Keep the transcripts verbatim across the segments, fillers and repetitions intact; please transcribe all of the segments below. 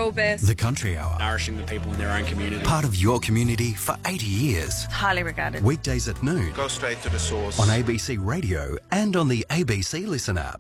your best. The Country Hour. Nourishing the people in their own community. Part of your community for eighty years. Highly regarded. Weekdays at noon. Go straight to the source. On A B C Radio and on the A B C Listen app.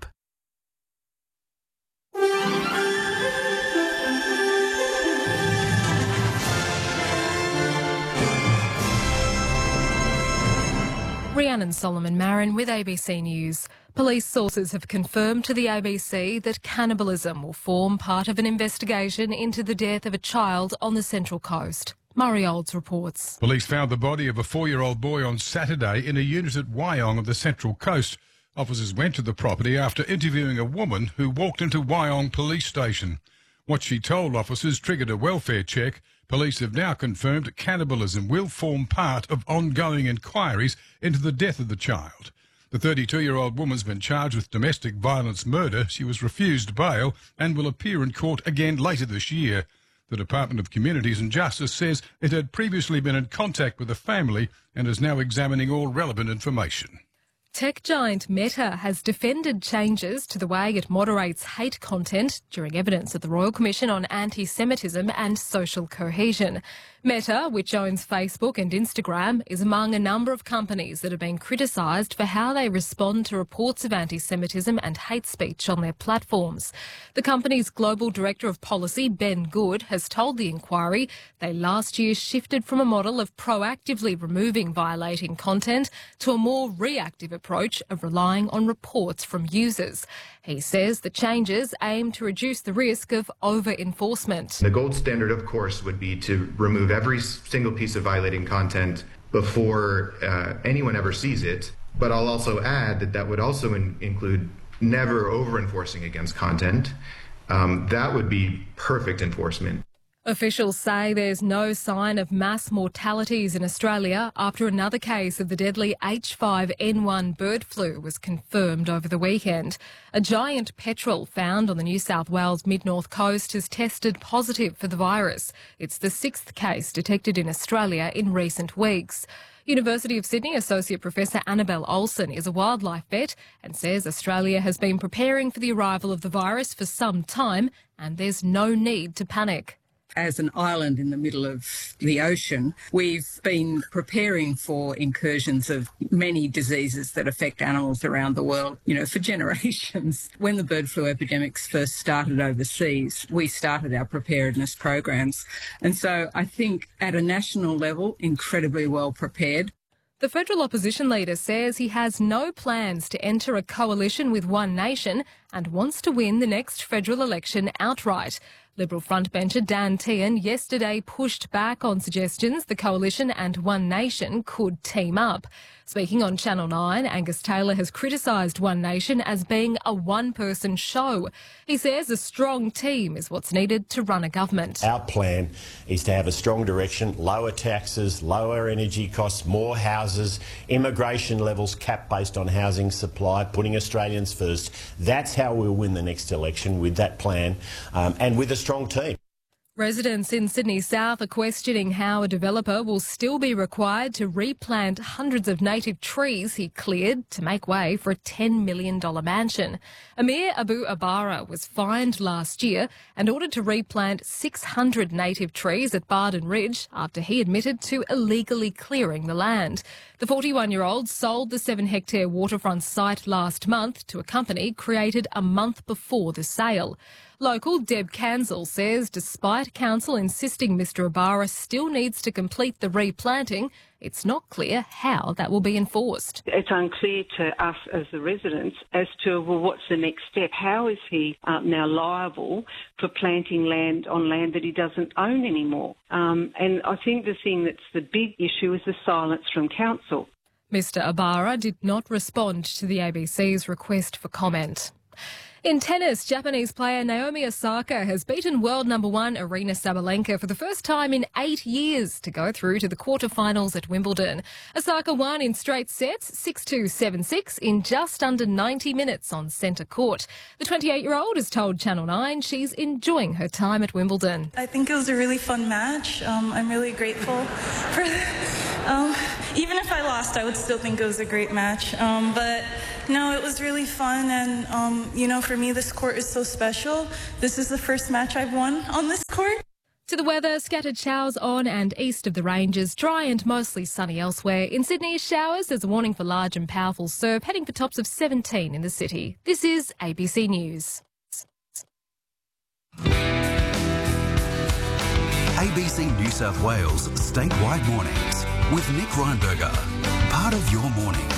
Rhiannon Solomon Marin with A B C News. Police sources have confirmed to the A B C that cannibalism will form part of an investigation into the death of a child on the Central Coast. Murray Olds reports. Police found the body of a four-year-old boy on Saturday in a unit at Wyong on the Central Coast. Officers went to the property after interviewing a woman who walked into Wyong Police Station. What she told officers triggered a welfare check. Police have now confirmed cannibalism will form part of ongoing inquiries into the death of the child. The thirty-two-year-old woman's been charged with domestic violence murder. She was refused bail and will appear in court again later this year. The Department of Communities and Justice says it had previously been in contact with the family and is now examining all relevant information. Tech giant Meta has defended changes to the way it moderates hate content during evidence at the Royal Commission on Anti-Semitism and Social Cohesion. Meta, which owns Facebook and Instagram, is among a number of companies that have been criticised for how they respond to reports of anti-Semitism and hate speech on their platforms. The company's Global Director of Policy, Ben Good, has told the inquiry they last year shifted from a model of proactively removing violating content to a more reactive approach of relying on reports from users. He says the changes aim to reduce the risk of over-enforcement. The gold standard, of course, would be to remove every single piece of violating content before uh, anyone ever sees it. But I'll also add that that would also in- include never over-enforcing against content. Um, that would be perfect enforcement. Officials say there's no sign of mass mortalities in Australia after another case of the deadly H five N one bird flu was confirmed over the weekend. A giant petrel found on the New South Wales mid-north coast has tested positive for the virus. It's the sixth case detected in Australia in recent weeks. University of Sydney Associate Professor Annabelle Olsen is a wildlife vet and says Australia has been preparing for the arrival of the virus for some time and there's no need to panic. As an island in the middle of the ocean, we've been preparing for incursions of many diseases that affect animals around the world, you know, for generations. When the bird flu epidemics first started overseas, we started our preparedness programs. And so I think at a national level, incredibly well prepared. The federal opposition leader says he has no plans to enter a coalition with One Nation and wants to win the next federal election outright. Liberal frontbencher Dan Tehan yesterday pushed back on suggestions the coalition and One Nation could team up. Speaking on Channel nine, Angus Taylor has criticised One Nation as being a one-person show. He says a strong team is what's needed to run a government. Our plan is to have a strong direction, lower taxes, lower energy costs, more houses, immigration levels capped based on housing supply, putting Australians first. That's how we'll win the next election, with that plan um, and with a strong team. Residents in Sydney South are questioning how a developer will still be required to replant hundreds of native trees he cleared to make way for a ten million dollars mansion. Amir Abu Abara was fined last year and ordered to replant six hundred native trees at Barden Ridge after he admitted to illegally clearing the land. The forty-one-year-old sold the seven-hectare waterfront site last month to a company created a month before the sale. Local Deb Cansell says despite council insisting Mr Abara still needs to complete the replanting, it's not clear how that will be enforced. It's unclear to us as the residents as to, well, what's the next step? How is he uh, now liable for planting land on land that he doesn't own anymore? Um, and I think the thing that's the big issue is the silence from council. Mr Abara did not respond to the A B C's request for comment. In tennis, Japanese player Naomi Osaka has beaten world number one Aryna Sabalenka for the first time in eight years to go through to the quarterfinals at Wimbledon. Osaka won in straight sets, six two, seven six, in just under ninety minutes on centre court. The twenty-eight-year-old has told Channel nine she's enjoying her time at Wimbledon. I think it was a really fun match. Um, I'm really grateful for Um, even if I lost, I would still think it was a great match. Um, but no, it was really fun. And, um, you know, for me, this court is so special. This is the first match I've won on this court. To the weather, scattered showers on and east of the ranges, dry and mostly sunny elsewhere. In Sydney, showers. There's a warning for large and powerful surf, heading for tops of seventeen in the city. This is A B C News. A B C New South Wales statewide mornings with Nick Reinberger. Part of your morning.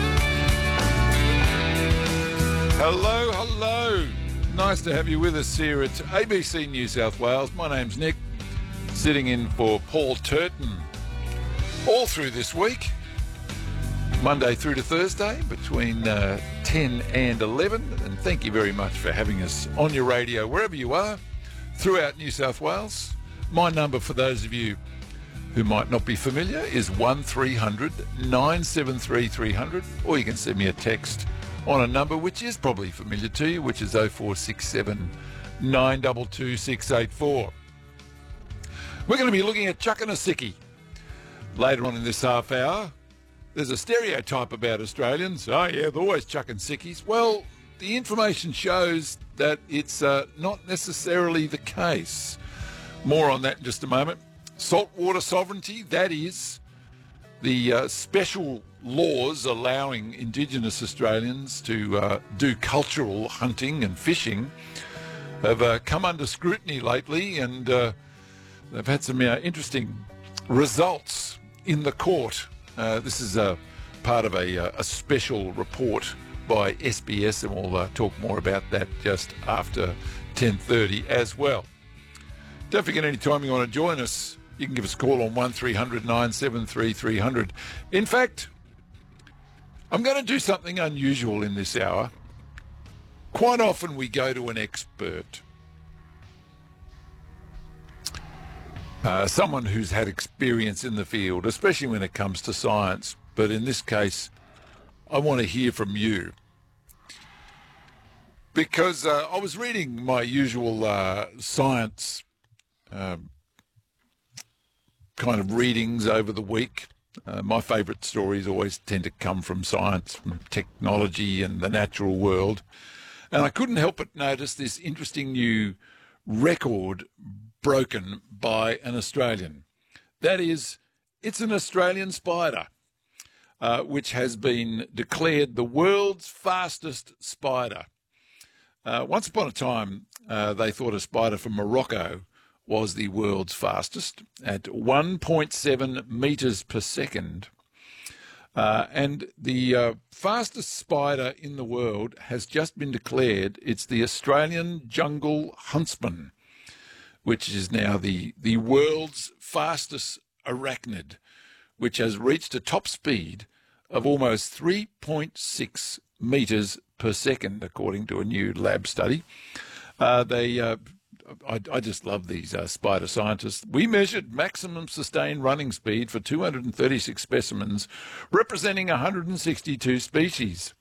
Hello, hello. Nice to have you with us here at A B C New South Wales. My name's Nick, sitting in for Paul Turton all through this week, Monday through to Thursday between uh, ten and eleven. And thank you very much for having us on your radio wherever you are throughout New South Wales. My number for those of you who might not be familiar is one three hundred nine seven three three hundred, or you can send me a text on a number which is probably familiar to you, which is oh four six seven nine two two six eight four. We're going to be looking at chucking a sickie later on in this half hour. There's a stereotype about Australians. Oh, yeah, they're always chucking sickies. Well, the information shows that it's uh, not necessarily the case. More on that in just a moment. Saltwater sovereignty, that is the uh, special laws allowing Indigenous Australians to uh, do cultural hunting and fishing, have uh, come under scrutiny lately, and uh, they've had some uh, interesting results in the court. Uh, this is a part of a, a special report by S B S, and we'll uh, talk more about that just after ten thirty as well. Don't forget, any time you want to join us, you can give us a call on one three hundred nine seven three three hundred. In fact, I'm going to do something unusual in this hour. Quite often we go to an expert, uh, someone who's had experience in the field, especially when it comes to science. But in this case, I want to hear from you. Because uh, I was reading my usual uh, science um, kind of readings over the week. Uh, my favourite stories always tend to come from science, from technology and the natural world. And I couldn't help but notice this interesting new record broken by an Australian. That is, it's an Australian spider, uh, which has been declared the world's fastest spider. Uh, once upon a time, uh, they thought a spider from Morocco was the world's fastest at one point seven metres per second. Uh, and the uh, fastest spider in the world has just been declared. It's the Australian jungle huntsman, which is now the, the world's fastest arachnid, which has reached a top speed of almost three point six metres per second, according to a new lab study. Uh, they... Uh, I, I just love these uh, spider scientists. We measured maximum sustained running speed for two hundred thirty-six specimens, representing one hundred sixty-two species.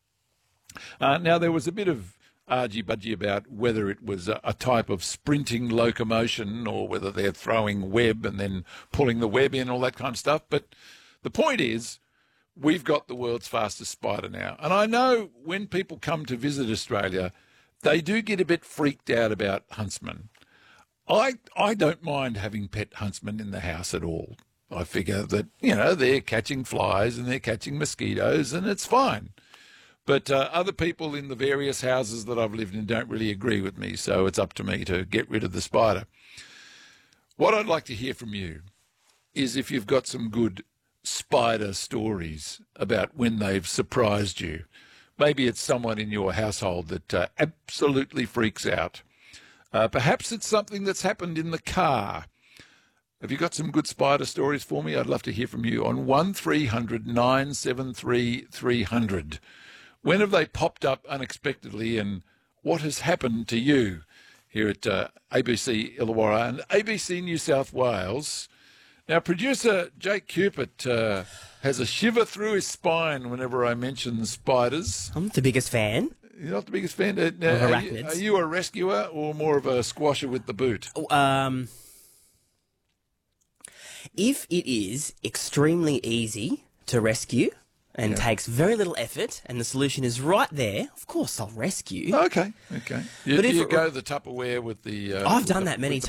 Uh, now, there was a bit of argy-budgy about whether it was a, a type of sprinting locomotion or whether they're throwing web and then pulling the web in, all that kind of stuff. But the point is, we've got the world's fastest spider now. And I know when people come to visit Australia, they do get a bit freaked out about huntsmen. I I don't mind having pet huntsmen in the house at all. I figure that, you know, they're catching flies and they're catching mosquitoes and it's fine. But uh, other people in the various houses that I've lived in don't really agree with me, so it's up to me to get rid of the spider. What I'd like to hear from you is if you've got some good spider stories about when they've surprised you. Maybe it's someone in your household that uh, absolutely freaks out. Uh, perhaps it's something that's happened in the car. Have you got some good spider stories for me? I'd love to hear from you on one three hundred nine seven three three hundred. When have they popped up unexpectedly, and what has happened to you here at uh, A B C Illawarra and A B C New South Wales? Now, producer Jake Cupid uh, has a shiver through his spine whenever I mention spiders. I'm not the biggest fan. You're not the biggest fan? Uh, now, of are, you, are you a rescuer or more of a squasher with the boot? Um, If it is extremely easy to rescue and Yeah. takes very little effort and the solution is right there, of course I'll rescue. Okay, okay. You, But if you it- go the Tupperware with the... Uh, I've with done the- that many with the